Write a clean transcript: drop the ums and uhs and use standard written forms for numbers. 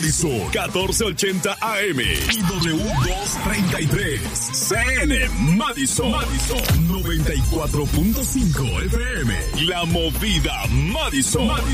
Madison 1480 AM y W233 CN Madison 94.5 FM. La Movida Madison.